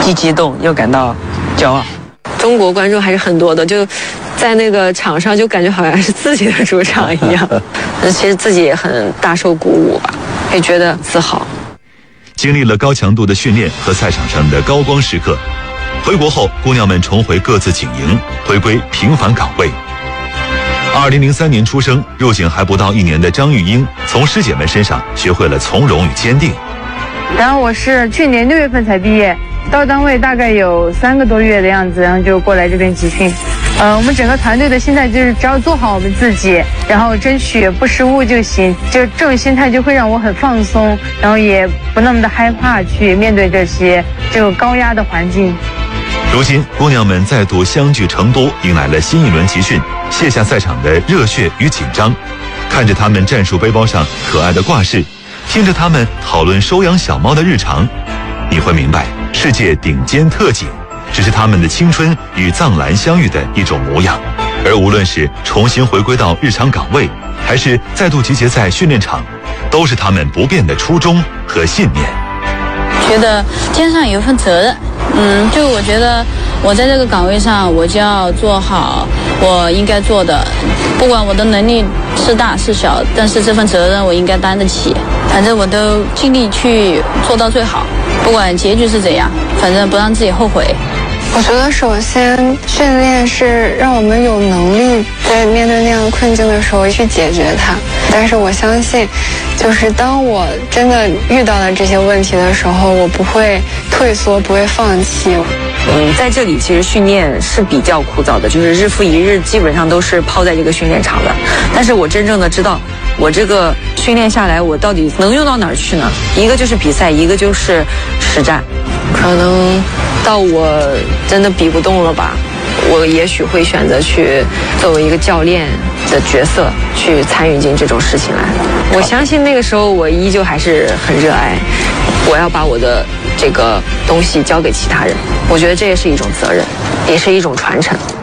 既激动又感到骄傲。 中国观众还是很多的，就在那个场上就感觉好像是自己的主场一样。其实自己也很大受鼓舞吧，也觉得自豪。 经历了高强度的训练和赛场上的高光时刻，回国后姑娘们重回各自警营，回归平凡岗位。2003年出生、入警还不到1年的张玉英，从师姐们身上学会了从容与坚定。 然后我是去年6月份才毕业，到单位大概有3个多月的样子，然后就过来这边集训。我们整个团队的心态就是只要做好我们自己，然后争取不失误就行，就这种心态就会让我很放松，然后也不那么的害怕去面对这个高压的环境。 如今姑娘们再度相聚成都，迎来了新一轮集训，卸下赛场的热血与紧张，看着她们战术背包上可爱的挂饰，听着她们讨论收养小猫的日常，你会明白，世界顶尖特警只是他们的青春与藏蓝相遇的一种模样。而无论是重新回归到日常岗位，还是再度集结在训练场，都是他们不变的初衷和信念。 觉得肩上有一份责任，就我觉得我在这个岗位上，我就要做好我应该做的，不管我的能力是大是小，但是这份责任我应该担得起。反正我都尽力去做到最好，不管结局是怎样，反正不让自己后悔。 我觉得首先训练是让我们有能力在面对那样的困境的时候去解决它，但是我相信就是当我真的遇到了这些问题的时候，我不会退缩，不会放弃。 在这里其实训练是比较枯燥的，就是日复一日基本上都是泡在这个训练场的，但是我真正的知道我这个训练下来我到底能用到哪儿去呢？一个就是比赛，一个就是实战。可能到我真的比不动了吧，我也许会选择去作为一个教练的角色去参与进这种事情来。我相信那个时候我依旧还是很热爱，我要把我的这个东西交给其他人，我觉得这也是一种责任，也是一种传承。